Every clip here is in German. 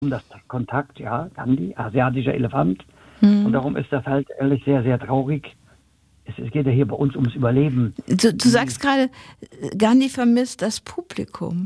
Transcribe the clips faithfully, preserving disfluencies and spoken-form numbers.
das Kontakt, ja, Gandhi, asiatischer Elefant. Mhm. Und darum ist das halt ehrlich sehr, sehr traurig. Es, es geht ja hier bei uns ums Überleben. Du, du sagst gerade, Gandhi vermisst das Publikum.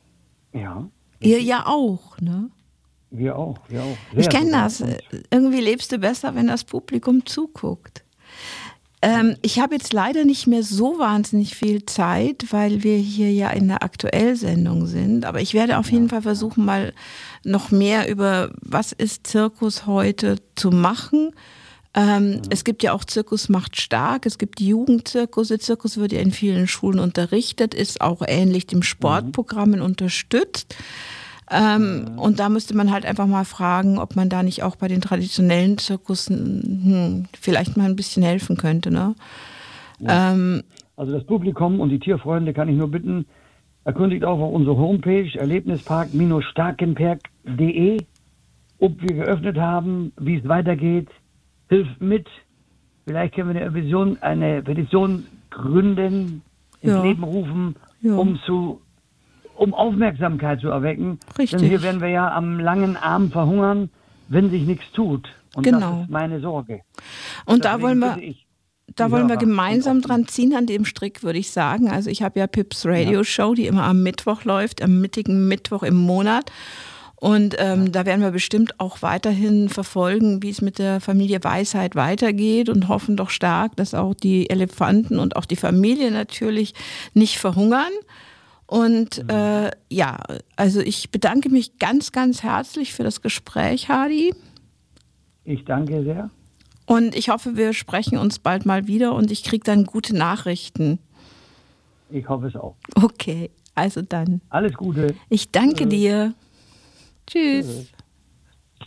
Ja. Ihr ja auch, ne? Wir auch, wir auch. Sehr Ich kenne sogar. das. Und Irgendwie lebst du besser, wenn das Publikum zuguckt. Ähm, ich habe jetzt leider nicht mehr so wahnsinnig viel Zeit, weil wir hier ja in der Aktuellsendung sind. Aber ich werde auf jeden Fall versuchen, mal noch mehr über was ist Zirkus heute zu machen. Ähm, mhm. Es gibt ja auch Zirkus macht stark, es gibt die Jugendzirkus. Der Zirkus wird ja in vielen Schulen unterrichtet, ist auch ähnlich dem Sportprogrammen mhm. unterstützt. Ähm, mhm. Und da müsste man halt einfach mal fragen, ob man da nicht auch bei den traditionellen Zirkussen hm, vielleicht mal ein bisschen helfen könnte. Ne? Ja. Ähm, also das Publikum und die Tierfreunde kann ich nur bitten, erkundigt auch auf unsere Homepage erlebnispark starkenberg punkt de, ob wir geöffnet haben, wie es weitergeht. Hilft mit. Vielleicht können wir eine Petition, eine Petition gründen, ins ja. Leben rufen, ja. um zu um Aufmerksamkeit zu erwecken. Richtig. Denn hier werden wir ja am langen Arm verhungern, wenn sich nichts tut. Und genau. das ist meine Sorge. Und da wollen wir, da wollen wir gemeinsam dran ziehen an dem Strick, würde ich sagen. Also ich habe ja Pips Radio Show, die immer am Mittwoch läuft, am mittigen Mittwoch im Monat. Und ähm, ja. da werden wir bestimmt auch weiterhin verfolgen, wie es mit der Familie Weisheit weitergeht und hoffen doch stark, dass auch die Elefanten und auch die Familie natürlich nicht verhungern. Und mhm. äh, ja, also ich bedanke mich ganz, ganz herzlich für das Gespräch, Hardy. Ich danke sehr. Und ich hoffe, wir sprechen uns bald mal wieder und ich kriege dann gute Nachrichten. Ich hoffe es auch. Okay, also dann. Alles Gute. Ich danke Tschüss. dir. Tschüss. Tschüss.